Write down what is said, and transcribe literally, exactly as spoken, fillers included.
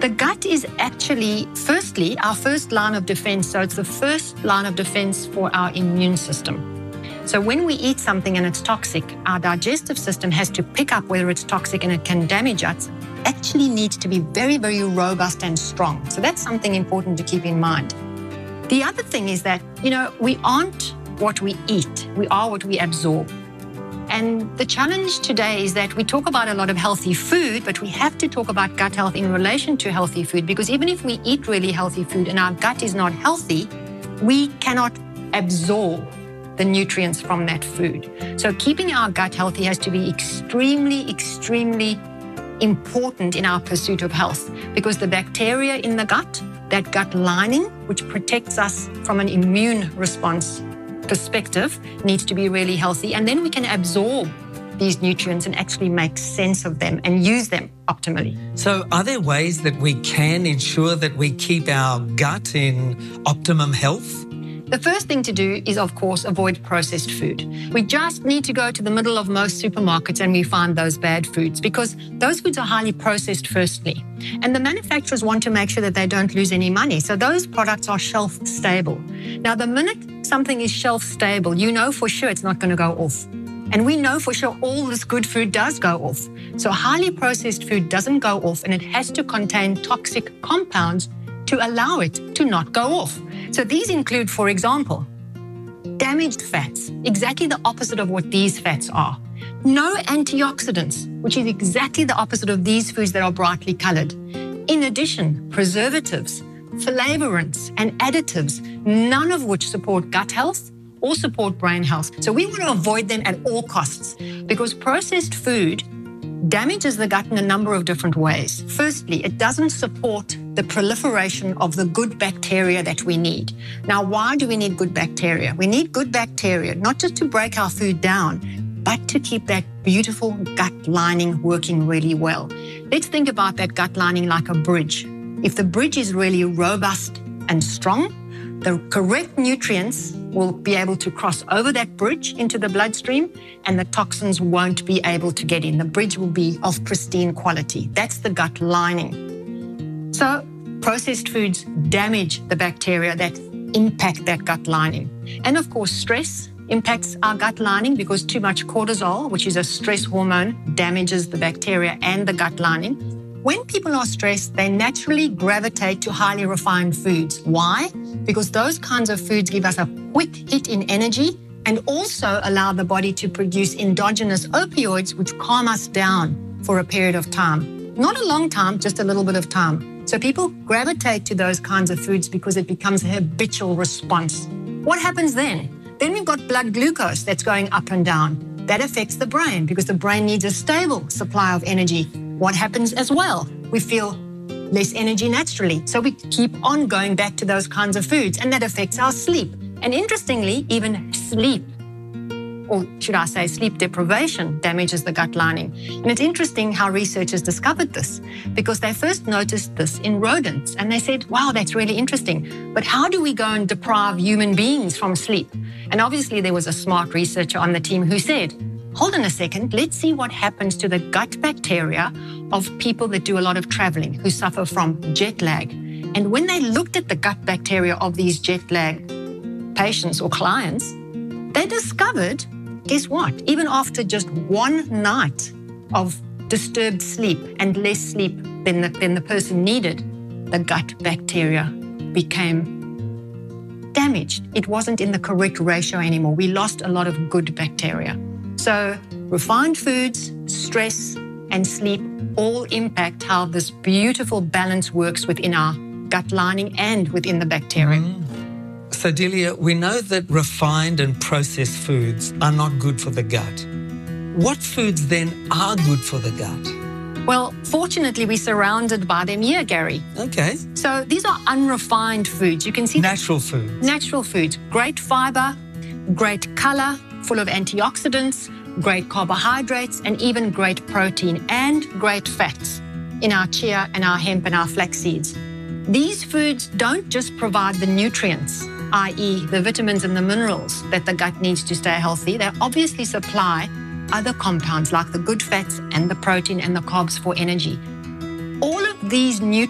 The gut is actually, firstly, our first line of defense. So it's the first line of defense for our immune system. So when we eat something and it's toxic, our digestive system has to pick up whether it's toxic and it can damage us. Actually needs to be very, very robust and strong. So that's something important to keep in mind. The other thing is that, you know, we aren't what we eat. We are what we absorb. And the challenge today is that we talk about a lot of healthy food, but we have to talk about gut health in relation to healthy food, because even if we eat really healthy food and our gut is not healthy, we cannot absorb the nutrients from that food. So keeping our gut healthy has to be extremely, extremely important in our pursuit of health, because the bacteria in the gut, that gut lining, which protects us from an immune response perspective, needs to be really healthy. And then we can absorb these nutrients and actually make sense of them and use them optimally. So are there ways that we can ensure that we keep our gut in optimum health? The first thing to do is, of course, avoid processed food. We just need to go to the middle of most supermarkets and we find those bad foods, because those foods are highly processed, firstly. And the manufacturers want to make sure that they don't lose any money. So those products are shelf stable. Now, the minute something is shelf stable, you know for sure it's not going to go off. And we know for sure all this good food does go off. So highly processed food doesn't go off, and it has to contain toxic compounds to allow it to not go off. So these include, for example, damaged fats, exactly the opposite of what these fats are. No antioxidants, which is exactly the opposite of these foods that are brightly colored. In addition, preservatives, flavorants, and additives, none of which support gut health or support brain health. So we want to avoid them at all costs, because processed food damages the gut in a number of different ways. Firstly, it doesn't support the proliferation of the good bacteria that we need. Now, why do we need good bacteria? We need good bacteria, not just to break our food down, but to keep that beautiful gut lining working really well. Let's think about that gut lining like a bridge. If the bridge is really robust and strong, the correct nutrients will be able to cross over that bridge into the bloodstream, and the toxins won't be able to get in. The bridge will be of pristine quality. That's the gut lining. So processed foods damage the bacteria that impact that gut lining. And of course, stress impacts our gut lining, because too much cortisol, which is a stress hormone, damages the bacteria and the gut lining. When people are stressed, they naturally gravitate to highly refined foods. Why? Because those kinds of foods give us a quick hit in energy and also allow the body to produce endogenous opioids, which calm us down for a period of time. Not a long time, just a little bit of time. So people gravitate to those kinds of foods because it becomes a habitual response. What happens then? Then we've got blood glucose that's going up and down. That affects the brain, because the brain needs a stable supply of energy. What happens as well? We feel less energy naturally. So we keep on going back to those kinds of foods, and that affects our sleep. And interestingly, even sleep, or should I say sleep deprivation, damages the gut lining. And it's interesting how researchers discovered this, because they first noticed this in rodents, and they said, wow, that's really interesting. But how do we go and deprive human beings from sleep? And obviously there was a smart researcher on the team who said, hold on a second, let's see what happens to the gut bacteria of people that do a lot of traveling, who suffer from jet lag. And when they looked at the gut bacteria of these jet lag patients or clients, they discovered, guess what? Even after just one night of disturbed sleep and less sleep than the, than the person needed, the gut bacteria became damaged. It wasn't in the correct ratio anymore. We lost a lot of good bacteria. So refined foods, stress, and sleep all impact how this beautiful balance works within our gut lining and within the bacteria. Mm. So, Delia, we know that refined and processed foods are not good for the gut. What foods then are good for the gut? Well, fortunately, we're surrounded by them here, Gary. Okay. So these are unrefined foods. You can see natural foods. Natural foods. Great fiber, great color, full of antioxidants, great carbohydrates, and even great protein and great fats in our chia and our hemp and our flax seeds. These foods don't just provide the nutrients, that is the vitamins and the minerals that the gut needs to stay healthy. They obviously supply other compounds like the good fats and the protein and the carbs for energy. All of these nutrients